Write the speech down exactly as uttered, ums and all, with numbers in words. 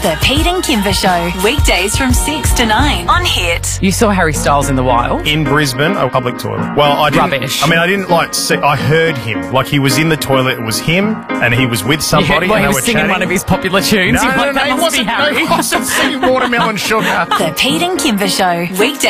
The Pete and Kimber Show. Weekdays from six to nine on Hit. You saw Harry Styles in the wild? In Brisbane, a public toilet. Well, I didn't. Rubbish. I mean, I didn't like see. I heard him. Like he was in the toilet. It was him, and he was with somebody. Yeah, well, and he they was were singing chatting. one of his popular tunes. No, You're no, like, no, that he must be wasn't. Harry. No, he wasn't singing Watermelon Sugar. The Pete and Kimber Show. Weekdays